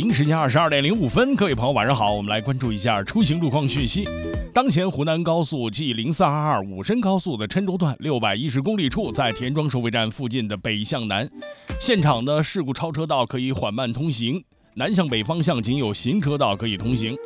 京时间22:05，各位朋友晚上好，我们来关注一下出行路况讯息。当前湖南高速 G0422 武深高速的郴州段610公里处，在田庄收费站附近的北向南，现场的事故超车道可以缓慢通行，南向北方向仅有行车道可以通行。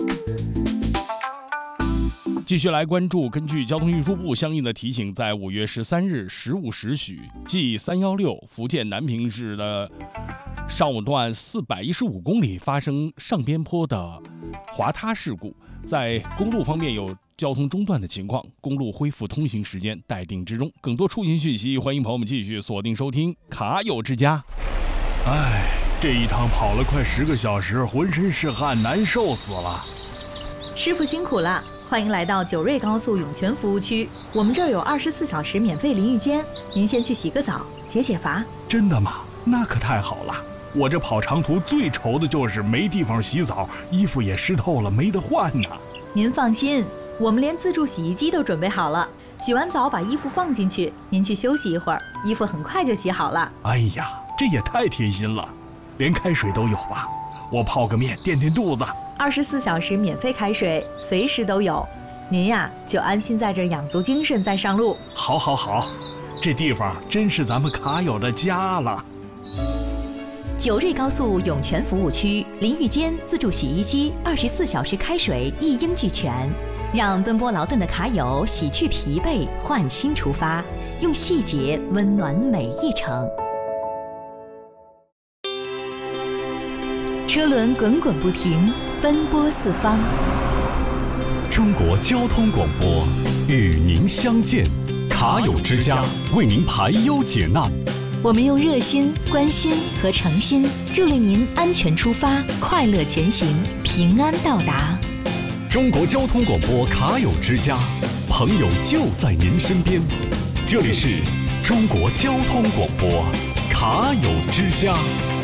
继续来关注，根据交通运输部相应的提醒，在5月13日15时许 ，G316 福建南平市的上午段415公里发生上边坡的滑塌事故，在公路方面有交通中断的情况，公路恢复通行时间待定之中。更多出行讯息，欢迎朋友们继续锁定收听卡友之家。这一趟跑了快10个小时，浑身是汗，难受死了。 师傅辛苦了。欢迎来到九瑞高速涌泉服务区，我们这儿有24小时免费淋浴间，您先去洗个澡，解解乏。 真的吗？那可太好了！我这跑长途最愁的就是没地方洗澡，衣服也湿透了，没得换呢。 您放心，我们连自助洗衣机都准备好了，洗完澡把衣服放进去，您去休息一会儿，衣服很快就洗好了。 哎呀，这也太贴心了，连开水都有吧？我泡个面垫垫肚子。 24小时免费开水，随时都有。您呀，就安心在这养足精神再上路。 好，这地方真是咱们卡友的家了。 九瑞高速涌泉服务区，淋浴间、自助洗衣机、24小时开水一应俱全，让奔波劳顿的卡友洗去疲惫，换新出发，用细节温暖每一程。车轮滚滚不停，奔波四方。 中国交通广播与您相见，卡友之家为您排忧解难。 我们用热心、关心和诚心，助力您安全出发，快乐前行，平安到达。 中国交通广播卡友之家，朋友就在您身边。这里是中国交通广播卡友之家。